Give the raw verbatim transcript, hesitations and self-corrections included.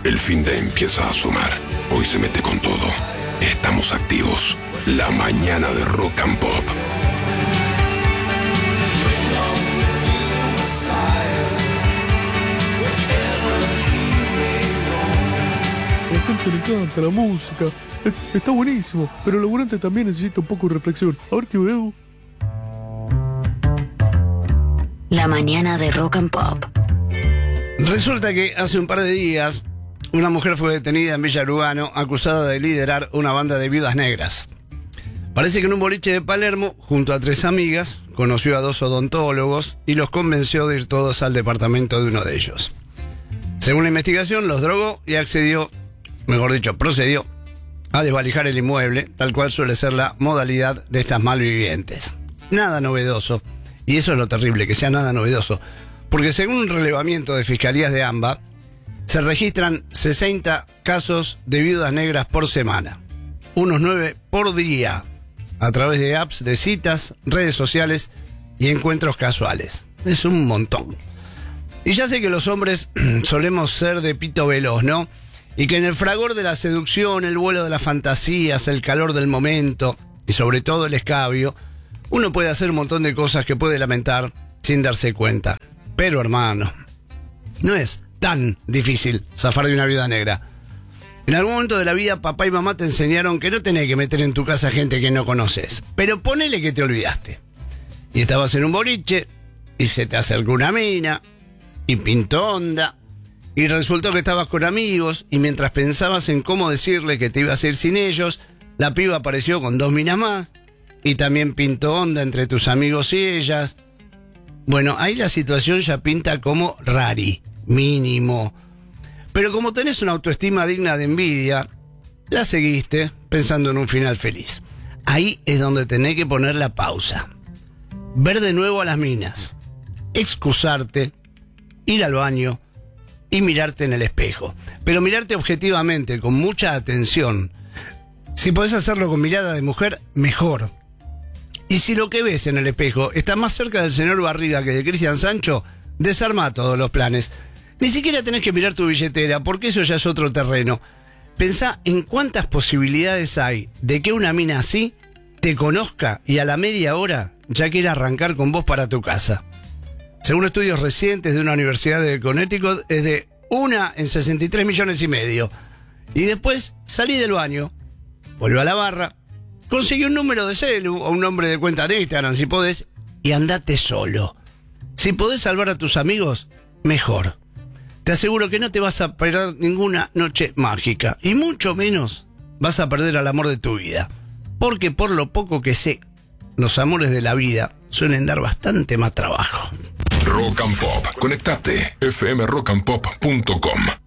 El fin de empieza a sumar. Hoy se mete con todo. Estamos activos. La mañana de Rock and Pop. A la gente le encanta la música. Está buenísimo, pero el laburante también necesita un poco de reflexión. A ver, tío Edu. La mañana de Rock and Pop. Resulta que hace un par de días una mujer fue detenida en Villa Lugano acusada de liderar una banda de viudas negras. Parece que en un boliche de Palermo, junto a tres amigas, conoció a dos odontólogos y los convenció de ir todos al departamento de uno de ellos. Según la investigación, los drogó y accedió, mejor dicho, procedió a desvalijar el inmueble, tal cual suele ser la modalidad de estas malvivientes. Nada novedoso, y eso es lo terrible, que sea nada novedoso, porque según un relevamiento de fiscalías de AMBA, se registran sesenta casos de viudas negras por semana, unos nueve por día, a través de apps de citas, redes sociales y encuentros casuales. Es un montón. Y ya sé que los hombres solemos ser de pito veloz, ¿no? Y que en el fragor de la seducción, el vuelo de las fantasías, el calor del momento y sobre todo el escabio, uno puede hacer un montón de cosas que puede lamentar sin darse cuenta. Pero hermano, no es tan difícil zafar de una viuda negra. En algún momento de la vida papá y mamá te enseñaron que no tenés que meter en tu casa gente que no conoces. Pero ponele que te olvidaste. Y estabas en un boliche y se te acercó una mina y pintó onda. Y resultó que estabas con amigos y mientras pensabas en cómo decirle que te ibas a ir sin ellos, la piba apareció con dos minas más y también pintó onda entre tus amigos y ellas. Bueno, ahí la situación ya pinta como rari, mínimo. Pero como tenés una autoestima digna de envidia, la seguiste pensando en un final feliz. Ahí es donde tenés que poner la pausa. Ver de nuevo a las minas, excusarte, ir al baño y mirarte en el espejo. Pero mirarte objetivamente, con mucha atención. Si podés hacerlo con mirada de mujer, mejor. Y si lo que ves en el espejo está más cerca del señor Barriga que de Cristian Sancho, desarma todos los planes. Ni siquiera tenés que mirar tu billetera, porque eso ya es otro terreno. Pensá en cuántas posibilidades hay de que una mina así te conozca y a la media hora ya quiera arrancar con vos para tu casa. Según estudios recientes de una universidad de Connecticut, es de una en sesenta y tres millones y medio. Y después salí del baño, vuelve a la barra, conseguí un número de celu o un nombre de cuenta de Instagram si podés y andate solo. Si podés salvar a tus amigos, mejor. Te aseguro que no te vas a perder ninguna noche mágica y mucho menos vas a perder al amor de tu vida. Porque por lo poco que sé, los amores de la vida suelen dar bastante más trabajo. Rock and Pop. Conectate. f m rock and pop punto com